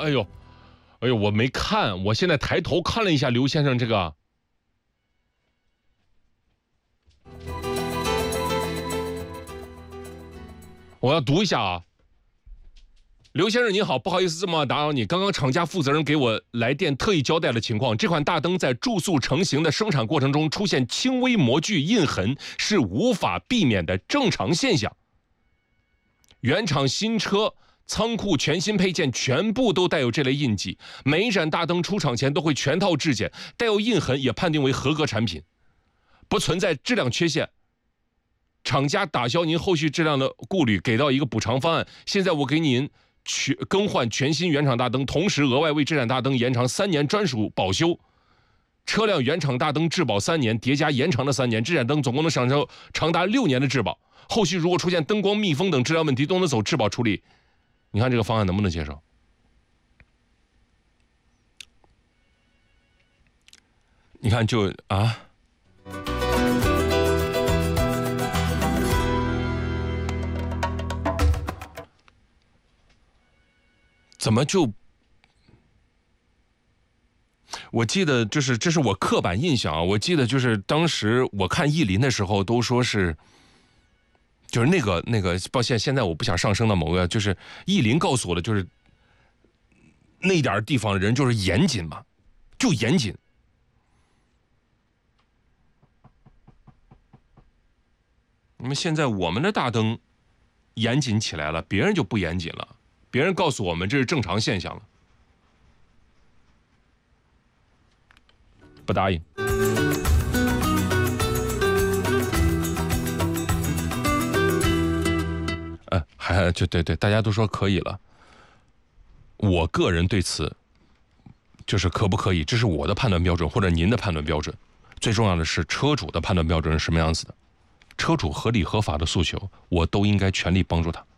哎呦，我没看，我现在抬头看了一下刘先生这个。我要读一下啊。刘先生您好，不好意思这么打扰你，刚刚厂家负责人给我来电特意交代了情况，这款大灯在注塑成型的生产过程中出现轻微模具印痕是无法避免的正常现象。原厂新车仓库全新配件全部都带有这类印记，每一盏大灯出厂前都会全套质检，带有印痕也判定为合格产品，不存在质量缺陷。厂家打消您后续质量的顾虑，给到一个补偿方案。现在我给您更换全新原厂大灯，同时额外为这盏大灯延长3年专属保修。车辆原厂大灯质保3年，叠加延长的3年，这盏灯总共能享受长达6年的质保。后续如果出现灯光、密封等质量问题，都能走质保处理。你看这个方案能不能接受？你看就啊。怎么就？我记得这是我刻板印象啊！我记得就是当时我看意林的时候都说是，就是那个，抱歉，现在我不想上升到某个，就是意林告诉我的，就是那点地方的人就是严谨嘛，就严谨。那么现在我们的大灯严谨起来了，别人就不严谨了。别人告诉我们这是正常现象了，不答应。就对，大家都说可以了。我个人对此就是可不可以，这是我的判断标准，或者您的判断标准。最重要的是车主的判断标准是什么样子的？车主合理合法的诉求，我都应该全力帮助他。